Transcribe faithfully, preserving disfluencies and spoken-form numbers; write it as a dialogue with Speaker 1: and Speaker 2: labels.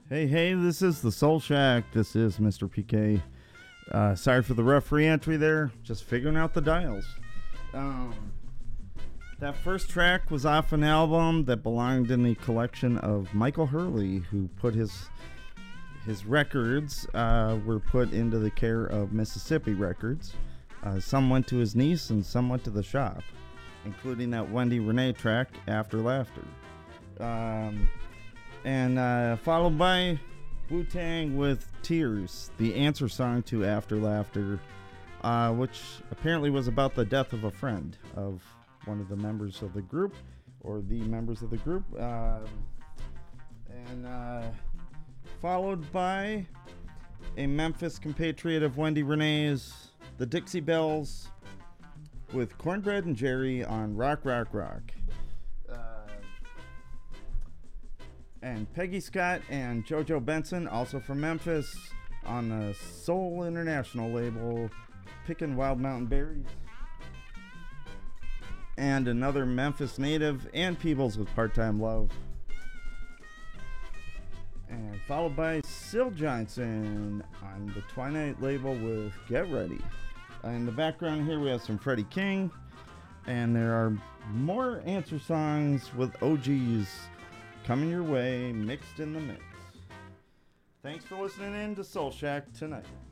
Speaker 1: Hey, hey, this is the Soul Shack. This is Mister P K. Uh, sorry for the rough re-entry there. Just figuring out the dials. Um, that first track was off an album that belonged in the collection of Michael Hurley, who put his his records uh, were put into the care of Mississippi Records. Uh, some went to his niece and some went to the shop, including that Wendy Renee track, After Laughter. Um... And uh, followed by Wu-Tang with Tears, the answer song to After Laughter, uh, which apparently was about the death of a friend of one of the members of the group, or the members of the group. Uh, and uh, followed by a Memphis compatriot of Wendy Renee's, the Dixie Bells, with Cornbread and Jerry on Rock, Rock, Rock. And Peggy Scott and JoJo Benson, also from Memphis, on the Soul International label, Pickin' Wild Mountain Berries. And another Memphis native, Ann Peebles with Part-Time Love. And followed by Syl Johnson on the Twilight label with Get Ready. In the background here we have some Freddie King. And there are more answer songs with O Gs coming your way, mixed in the mix. Thanks for listening in to Soul Shack tonight.